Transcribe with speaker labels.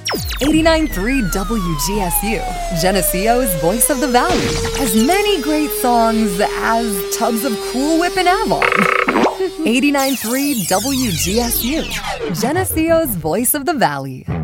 Speaker 1: 89.3 WGSU, Geneseo's Voice of the Valley. As many great songs as Tubs of Cool Whip and Avon. 89.3 WGSU, Geneseo's Voice of the Valley.